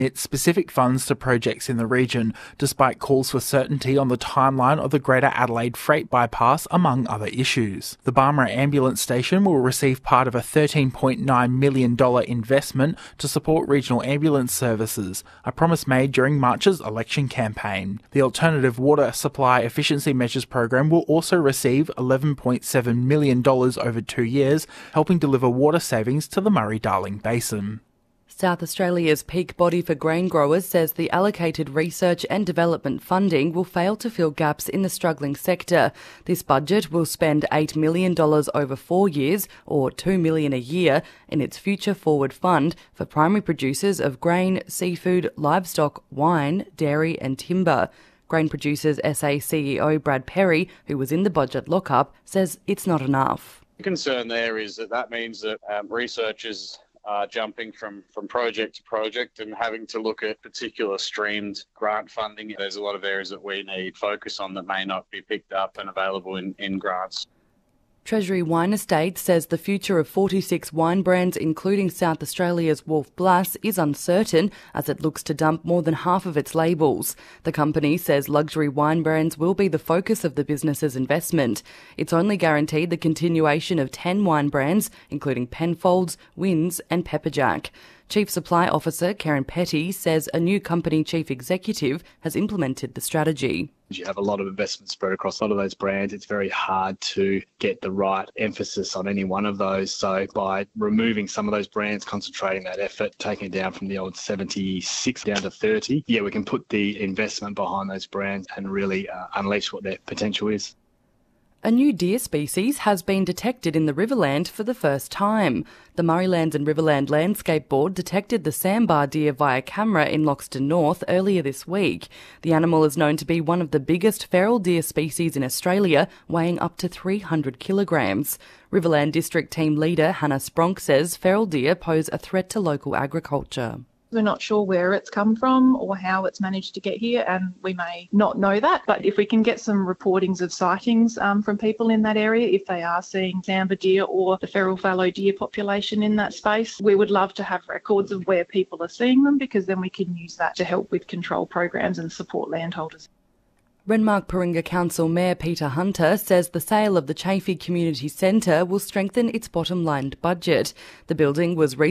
its specific funds to projects in the region, despite calls for certainty on the timeline of the Greater Adelaide Freight Bypass, among other issues. The Barmera Ambulance Station will receive part of a $13.9 million investment to support regional ambulance services, a promise made during March's election campaign. The Alternative Water Supply Efficiency Measures program will also receive $11.7 million over 2 years, helping deliver water savings to the Murray-Darling Basin. South Australia's peak body for grain growers says the allocated research and development funding will fail to fill gaps in the struggling sector. This budget will spend $8 million over 4 years, or $2 million a year, in its Future Forward Fund for primary producers of grain, seafood, livestock, wine, dairy and timber. Grain Producers SA CEO Brad Perry, who was in the budget lockup, says it's not enough. The concern there is that means that researchers are jumping from project to project and having to look at particular streamed grant funding. There's a lot of areas that we need focus on that may not be picked up and available in grants. Treasury Wine Estate says the future of 46 wine brands, including South Australia's Wolf Blass, is uncertain as it looks to dump more than half of its labels. The company says luxury wine brands will be the focus of the business's investment. It's only guaranteed the continuation of 10 wine brands, including Penfolds, Wynns and Pepperjack. Chief Supply Officer Karen Petty says a new company chief executive has implemented the strategy. You have a lot of investment spread across a lot of those brands. It's very hard to get the right emphasis on any one of those. So by removing some of those brands, concentrating that effort, taking it down from the old 76 down to 30, we can put the investment behind those brands and really unleash what their potential is. A new deer species has been detected in the Riverland for the first time. The Murraylands and Riverland Landscape Board detected the sambar deer via camera in Loxton North earlier this week. The animal is known to be one of the biggest feral deer species in Australia, weighing up to 300 kilograms. Riverland District Team Leader Hannah Spronk says feral deer pose a threat to local agriculture. We're not sure where it's come from or how it's managed to get here, and we may not know that. But if we can get some reportings of sightings from people in that area, if they are seeing sambar deer or the feral fallow deer population in that space, we would love to have records of where people are seeing them, because then we can use that to help with control programs and support landholders. Renmark Paringa Council Mayor Peter Hunter says the sale of the Chaffey Community Centre will strengthen its bottom-line budget. The building was